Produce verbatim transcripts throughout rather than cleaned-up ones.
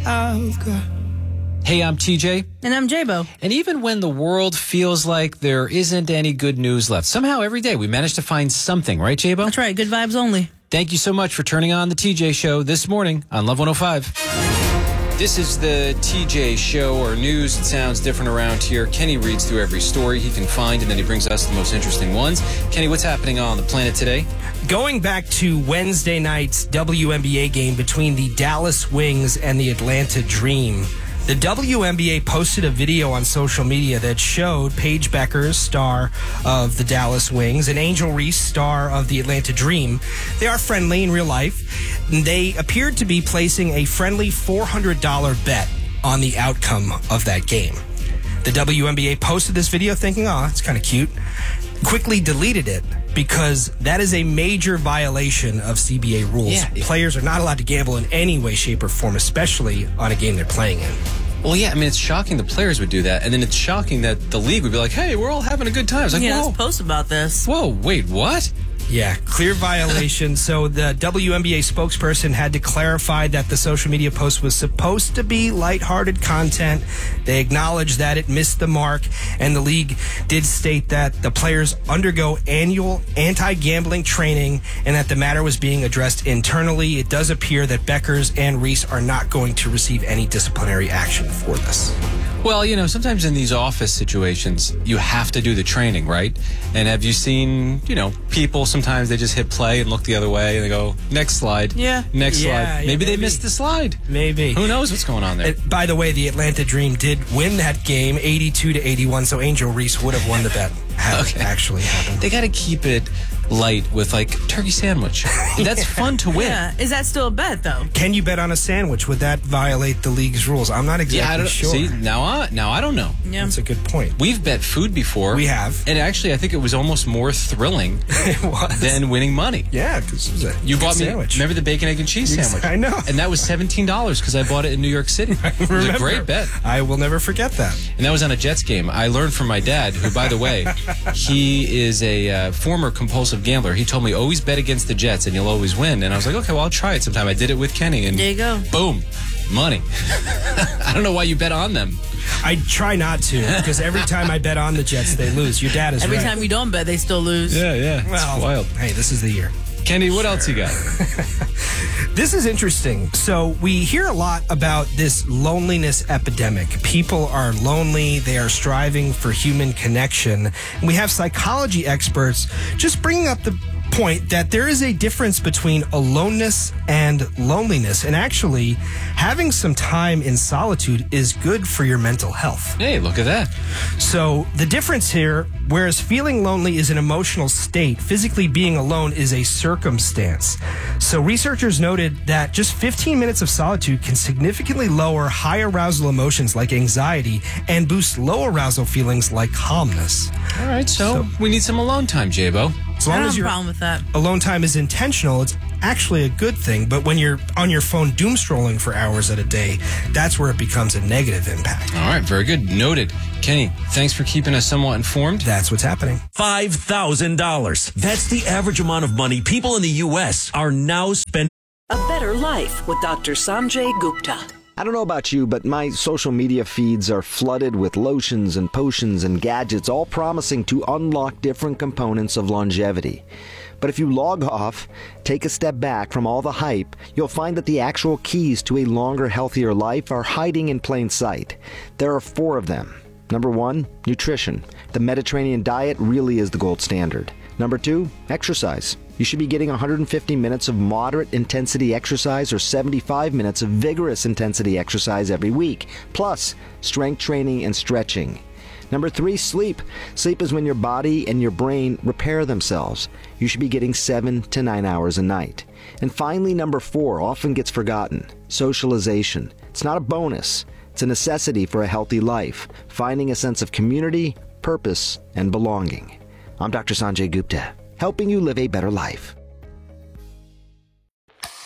I've got. Hey, I'm T J. And I'm J-Bo. And even when the world feels like there isn't any good news left, somehow every day we manage to find something, right, J-Bo? That's right. Good vibes only. Thank you so much for turning on the T J Show this morning on Love one oh five. This is the T J Show, or news. It sounds different around here. Kenny reads through every story he can find, and then he brings us the most interesting ones. Kenny, what's happening on the planet today? Going back to Wednesday night's W N B A game between the Dallas Wings and the Atlanta Dream, the W N B A posted a video on social media that showed Paige Beckers, star of the Dallas Wings, and Angel Reese, star of the Atlanta Dream. They are friendly in real life. They appeared to be placing a friendly four hundred dollars bet on the outcome of that game. The W N B A posted this video thinking, oh, it's kind of cute. Quickly deleted it because that is a major violation of C B A rules. Yeah. Players are not allowed to gamble in any way, shape, or form, especially on a game they're playing in. Well, yeah, I mean, it's shocking the players would do that, and then it's shocking that the league would be like, hey, we're all having a good time. It's like, Yeah, whoa, let's post about this. whoa, wait, what? Yeah, clear violation. So the W N B A spokesperson had to clarify that the social media post was supposed to be lighthearted content. They acknowledged that it missed the mark, and the league did state that the players undergo annual anti-gambling training and that the matter was being addressed internally. It does appear that Beckers and Reese are not going to receive any disciplinary action for this. Well, you know, sometimes in these office situations, you have to do the training, right? And have you seen, you know, people, sometimes they just hit play and look the other way and they go, next slide. Yeah. Next Yeah, slide. yeah, maybe they maybe. missed the slide. Maybe. Who knows what's going on there? And by the way, the Atlanta Dream did win that game eighty-two to eighty-one, so Angel Reese would have won the bet had it Okay. actually happened. They got to keep it light with, like, turkey sandwich. That's fun to win. Yeah. Is that still a bet, though? Can you bet on a sandwich? Would that violate the league's rules? I'm not exactly Yeah, I don't sure. see. Now, I now I don't know. Yeah. That's a good point. We've bet food before. We have. And actually, I think it was almost more thrilling It was. than winning money. Yeah, because it was a You good bought me. sandwich. Remember the bacon, egg, and cheese Yes, sandwich? I know. And that was seventeen dollars because I bought it in New York City. It was a Remember. great bet. I will never forget that. And that was on a Jets game. I learned from my dad, who, by the way, he is a uh, former compulsive gambler. He told me, always bet against the Jets and you'll always win. And I was like, okay, well, I'll try it sometime. I did it with Kenny, and There you go. boom, money. I don't know why you bet on them. I try not to, because every time I bet on the Jets, they lose. Your dad is Every right. time you don't bet, they still lose. Yeah, yeah. It's well, wild. hey, this is the year. Kenny, what else you got? This is interesting. So we hear a lot about this loneliness epidemic. People are lonely. They are striving for human connection. And we have psychology experts just bringing up the point that there is a difference between aloneness and loneliness. And actually, having some time in solitude is good for your mental health. Hey, look at that. So the difference here, whereas feeling lonely is an emotional state, physically being alone is a circumstance. So researchers noted that just fifteen minutes of solitude can significantly lower high arousal emotions like anxiety and boost low arousal feelings like calmness. All right, so, we need some alone time, J-Bo. As I long don't as have a your problem with that. alone time is intentional, it's actually a good thing. But when you're on your phone doom scrolling for hours at a day, that's where it becomes a negative impact. All right, very good. Noted. Kenny, thanks for keeping us somewhat informed. That's what's happening. five thousand dollars. That's the average amount of money people in the U S are now spending. A Better Life with Doctor Sanjay Gupta. I don't know about you, but my social media feeds are flooded with lotions and potions and gadgets, all promising to unlock different components of longevity. But if you log off, take a step back from all the hype, you'll find that the actual keys to a longer, healthier life are hiding in plain sight. There are four of them. Number one, nutrition. The Mediterranean diet really is the gold standard. Number two, exercise. You should be getting one hundred fifty minutes of moderate intensity exercise or seventy-five minutes of vigorous intensity exercise every week, plus strength training and stretching. Number three, sleep. Sleep is when your body and your brain repair themselves. You should be getting seven to nine hours a night. And finally, number four often gets forgotten, socialization. It's not a bonus. It's a necessity for a healthy life, finding a sense of community, purpose, and belonging. I'm Doctor Sanjay Gupta, helping you live a better life.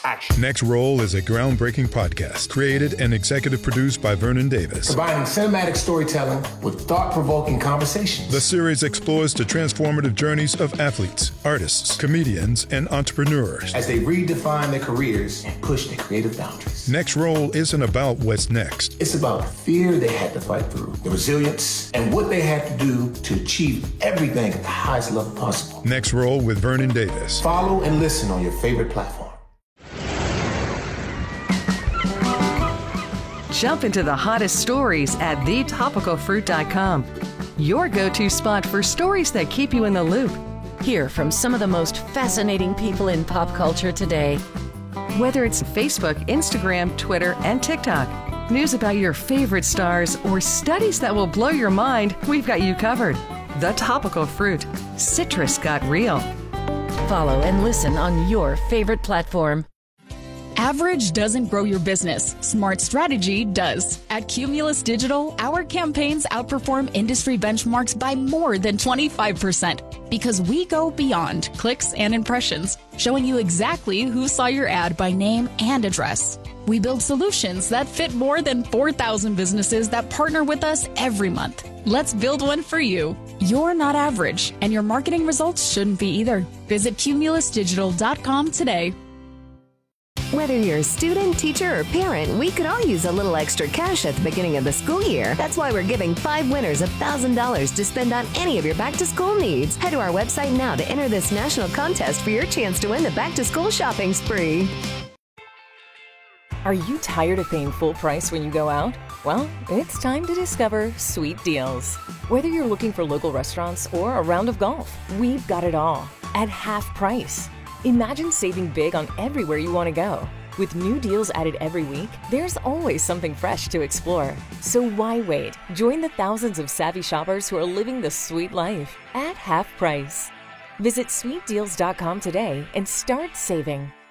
action. Next Roll is a groundbreaking podcast created and executive produced by Vernon Davis. Combining cinematic storytelling with thought-provoking conversations. The series explores the transformative journeys of athletes, artists, comedians, and entrepreneurs as they redefine their careers and push their creative boundaries. Next Roll isn't about what's next. It's about the fear they had to fight through, the resilience, and what they had to do to achieve everything at the highest level possible. Next Roll with Vernon Davis. Follow and listen on your favorite platform. Jump into the hottest stories at the topical fruit dot com. Your go-to spot for stories that keep you in the loop. Hear from some of the most fascinating people in pop culture today. Whether it's Facebook, Instagram, Twitter, and TikTok, news about your favorite stars, or studies that will blow your mind, we've got you covered. The Topical Fruit. Citrus got real. Follow and listen on your favorite platform. Average doesn't grow your business. Smart strategy does. At Cumulus Digital, our campaigns outperform industry benchmarks by more than twenty-five percent because we go beyond clicks and impressions, showing you exactly who saw your ad by name and address. We build solutions that fit more than four thousand businesses that partner with us every month. Let's build one for you. You're not average, and your marketing results shouldn't be either. Visit cumulus digital dot com today. Whether you're a student, teacher, or parent, we could all use a little extra cash at the beginning of the school year. That's why we're giving five winners one thousand dollars to spend on any of your back-to-school needs. Head to our website now to enter this national contest for your chance to win the back-to-school shopping spree. Are you tired of paying full price when you go out? Well, it's time to discover Sweet Deals. Whether you're looking for local restaurants or a round of golf, we've got it all at half price. Imagine saving big on everywhere you want to go. With new deals added every week, there's always something fresh to explore. So why wait? Join the thousands of savvy shoppers who are living the sweet life at half price. Visit sweet deals dot com today and start saving.